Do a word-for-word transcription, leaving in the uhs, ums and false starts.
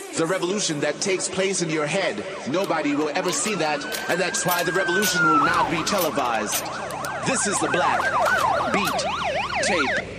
The revolution that takes place in your head. Nobody will ever see that, and that's why the revolution will not be televised. This is the Black Beat Tape